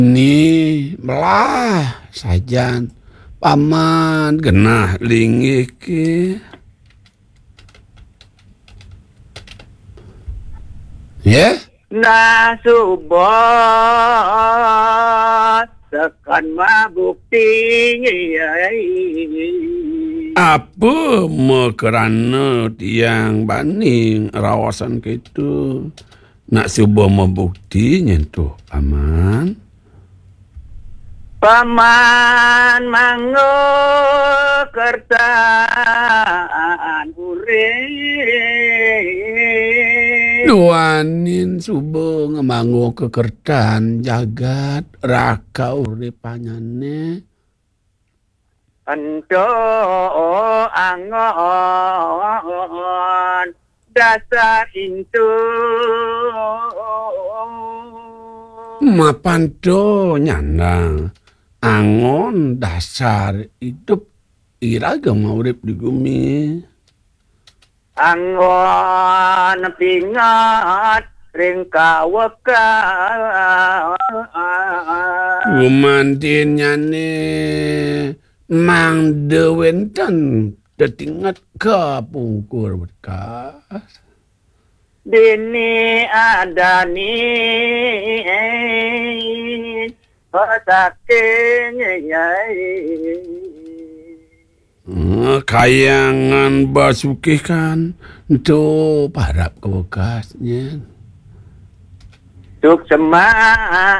Ni belah sajan paman genah linggih ke. Ya? Na subot tekan mabukti Apa kerana tiang baning rawasan gitu nak cuba membuktinya tu paman. Paman mango kertaan urip Duanin subuh ngemangu kekertan jagat raka uripanyane. ento angon dasar itu Mapanto nyandang angon dasar hidup iragam urip di bumi. angon pingat ring kaweka Gumantin nyane mang dewenten detingat ke pungkur bekas. dini ada ni patakenya Kayangan basuki kan itu parap ke bekasnya. Tuk semak